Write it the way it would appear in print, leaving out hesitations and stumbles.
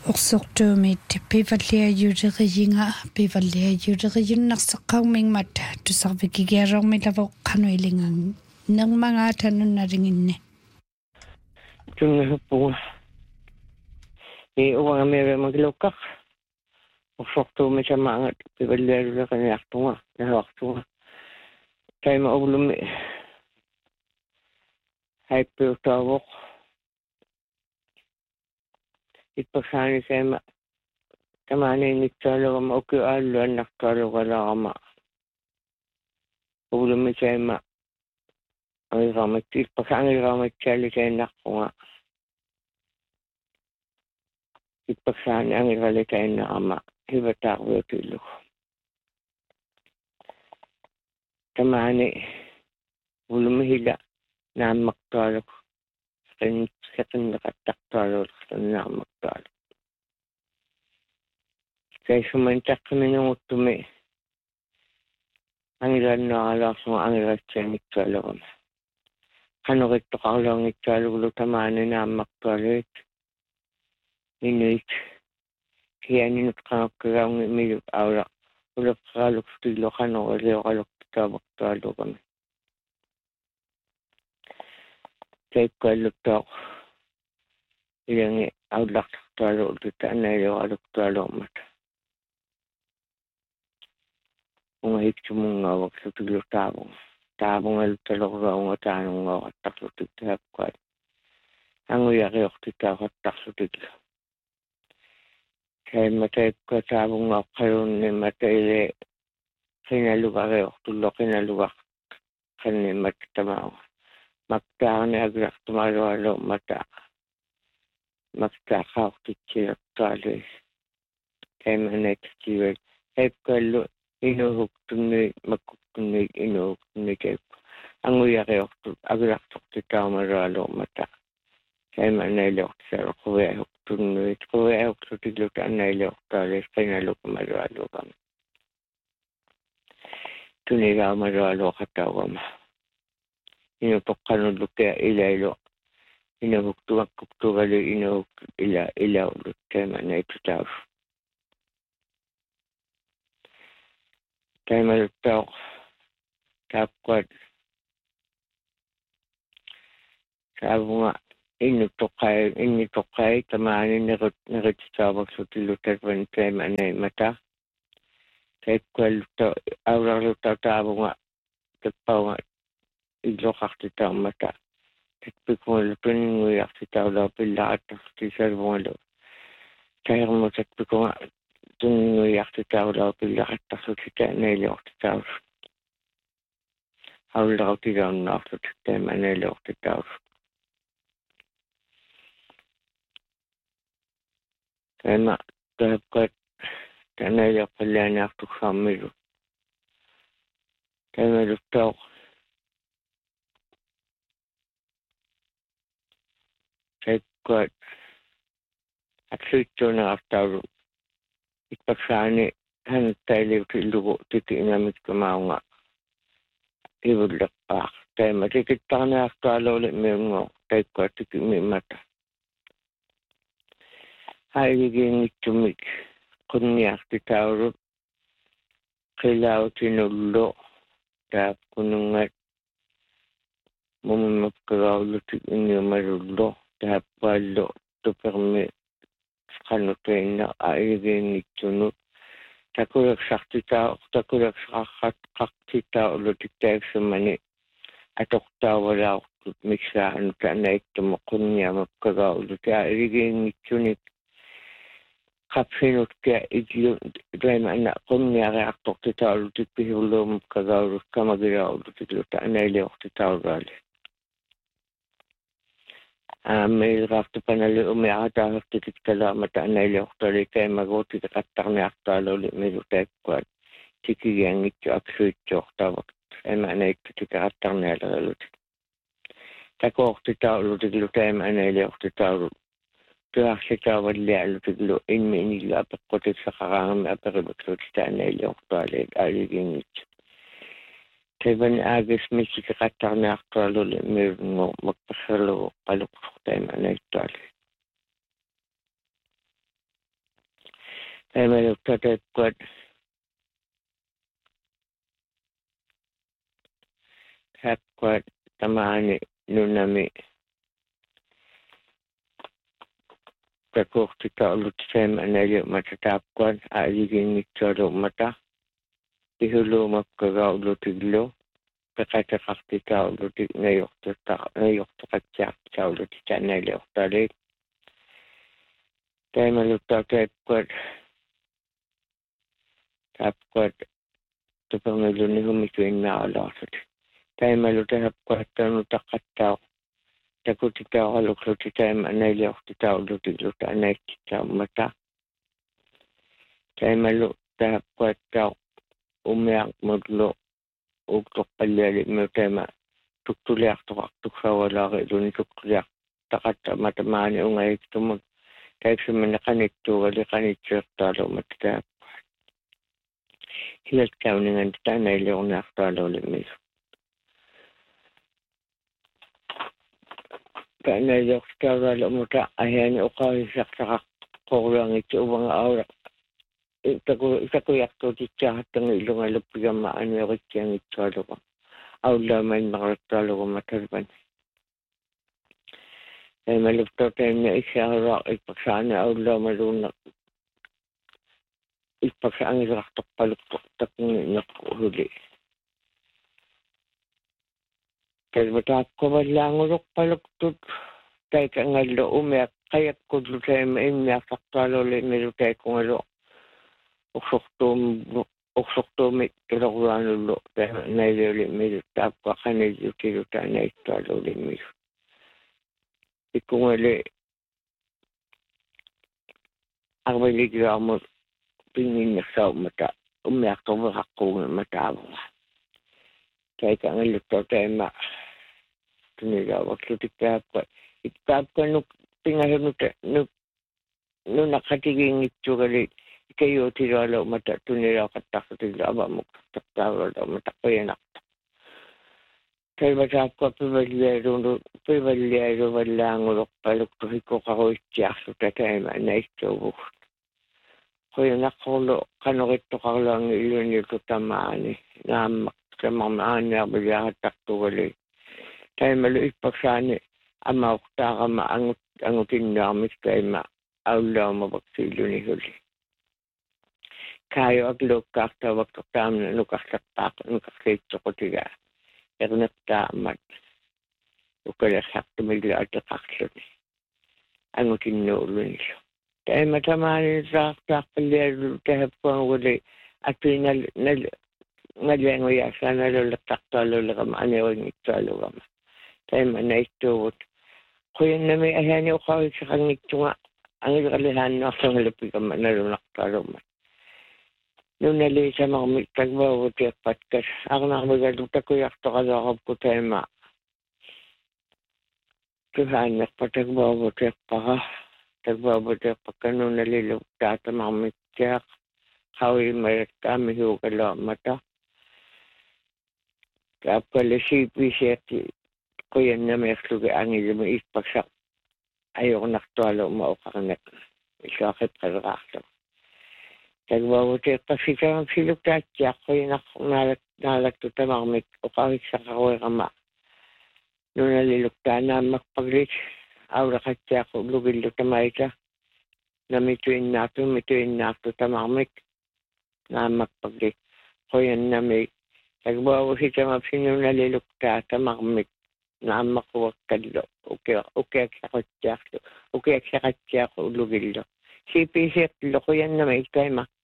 Orsortuumit pivalliajuleriginga pivalliajuleriginnarseqqaumingmat tusarvikigiarormilavo qanuilingang nermangaatanunaringinni tunngahuppunga uangamere maglukkaq orsortuumi samaangat pivalliajuleriartunga nahuartunga taima ulumi haippiutaavoq ippasaani saima tamaaniinnittaalugama ukiaallu annartaalugalaqama ulumi saima angiraamatti ippasaangiraamattaali sainnaqqunga ippasaani angirali sainnaaqama hivataaruutiillugu tamaani ulumi hila naammartaalugu seqinneqattaqtaaluulernaarmaktaal kaisuman taqqiminuguttumi angilannaaralaarsunga angilatsaangittaalugama qanerittoqarluangittaalugulu tamaani naammartaaluit inuit kianinut qanakkagaungi milut aula uleqqaalukstiillu qanerilioraluktaavaqtaalugama taikkualluttoq ilangi aullartartaaluulta annailioraluktualuummat unga hiktumungaavaq sutilutaavunga taavungaluttalorgaunga taanungaoqattarlutiktaapkuat anguyariortitaaqattarlutiklu saimma taikkua taavungaoqqalunnimmata ile qinalugariortulloqinalugar qannimmat tamaunga maktaarni aglartumalualu mata maktaaqaortitsilertaalui kaimanatitsivel taipkallu inuhuktunni makkuktunni inuhuktunni taipku anguyariortu aglartortitaumalualu mata kaimanaileortisalu quviahuktunnuit quviahuktutilluta annaileortaalis qinalukumalualugam tunigaamalualuqataugama ino toqqanullukia ilailu inuhuktumakkuktugalu inuhuk ilaulutteemanaitutaus taimaluttauq taapkuat saavunga inni toqqai tamaani nerititaavaksutilutatvan taimanaimmata taikkuallutta aularlutta taavunga teppaunga illoqartitaammata takpikungalu tunninguiartitaulaa pillaqattartisalvungalu tairmu takpikunga tunninguiartitaulaa pillaqattarlutita nailiortitaus aullerutigaunnaarlut taimanailiortitaus taima taapkat tanailiorpallaaniartuksaammilu taimaluttauq taikkuat aksuittuunaqartaalu ipaksaani hanuttailiutillugu titiinamikkamaunga ivulleqqaaq taima tikittaarniartaaluuli miungo taikkuat tikimimmata hailigiingittumik qunniartitaalut qilautinullu taapkunungat mumimapkagaullutik inniumalullu taappuallu tupermi qanutainna aigiingittunut takuleksaqartitaullutik taiksummani atoqtaavalaaqtut miksaanuta anaittumu qunniamapkagaullut aigiingittunik qapsinutkia iglu taima anna qunniariartortitaallutik pihulluumapkagaullut kamagilaullutikluta anailiortitaulaali meilraartupanalu umiaqataartikitalaamata anailiortali kaimaguutitiqattarniartaaluuli milutaikkuat tikigiangittu aksuitsuortaavaq taima anaittutikaqattarnialeralutik takuortitaullutiklu taima anailiortitaallut tuarsitaavalliallutiklu inmiinillu apeqqutiksaqaraangami aperilutlutita anailiortaali aaligiingittu Taiban agis misiki qattarniartualuli miungu makpassalugu qaluqsortaima anaittuali Taimaluktatatkuat hakkuat tamaani nunami takuhtitaulut anali matataapkuat aaliginnitsualummata ihuluumakkagaulutiglu peqataqartitaulutik ngayuqtaqatsiartitaulutik analiortalik taimaluktatatkuat taapkuat tupernilunihumituinnaalarsut taimalutahapkuat taqqattao takutitaaluqluti taima analiortitaulutiklut anaittitaammata taimalu tahapkuattao umiaqmutlu uqtoqqalliali taima tuktuliartoqartuksaualaaqiluni tuktuliartaqattamaatamaani ungayiktumut taiksimani qanittuugali qanitsiirtaaluumatta hilatkauningan taanailiorniartaaluulimmisu taanailiortaaluumuta ahiani uqawisartaqaqorluangitsi uvanga aula itakujartuutitsaartangi ilungaluppigamma anioritsiangitsualuqa aullaamain maqartaalugumatalpan taimaluptotaimna issaaruaq ipaksaani aullaamaluunna ipaksaangilaqtorpaluktortakngi talmataakkuvallaanguluqpaluktut taikangallu umiaq qayakkutlu taima immiaqsartaaluulimmilu taikungalu uqsortuumit tulorluanullu taima nailiulimmilu taapqaqanilutilu taanaittualuulimmilu ikkungali arvaligiaarmut pinginnersaumata ummiaqtorveqaqquugimmataavua taikangallu taima tunilaavaqlutikkaappa ikkaappanuk pingahinuta nunaqatigiingitsugali ikayuutilualuumata tunilaaqattartutilu avamuktartaavaluumata qiyanaqta taimataappa pivallialuvallaanguluqqaluktu hikkuqaruitsiarluta taima naittuuvuk qiyanaqorlu qanorittoqarluangi iluniutu tamaani naammaq tamarmaaniarviliaqattartugali taimalu ippaksaani amauqtaaqama angutinnaarmik taima aullaumavaksiilunihuli kaajuaqluukkaartavaktortaamna nukarliitsoqutigaa ernertaammat ukalerhartumillu ateqarluni angutinnuulunilu taima tamaani saartaaqpallialu tahappuanguli atuinal ngalianguyaassaanaluleqqartualulegama aniuingitsualugama taima naittuuvut quyannami ahiani uqawiseqangitsunga angilqalihaannuarsangalupigama nalunartualummat nunaliisamarmik tagvaavutiaqpatkas arnarmigalu takuyartoqaluarapku taima tuhaannerpa tagvaavutiaqpakka nunalilu taatamarmittiaq qawiimayakkaami hiugaluammata kaapkali siipisiaqti quyannamiarlugi angilumi ispaqsaq ajornartualuuma uqarneq isuaqipqaleraarlu tagvaavutiaqpassitamasiluktaattiaq quyinaqnaalaktu tamarmik uqaviksaqaruiqama nunaliluktaanaammakpaglit aulaqatsiaqu lugillu tamaita namituinnaartu tamarmik naammakpaglit quyannamik tagvaavusitamasinunaliluktaa tamarmik naammaquakkallu ukiaksaqatsiaqlu lugillu siipisiaqtillu quyannamik taima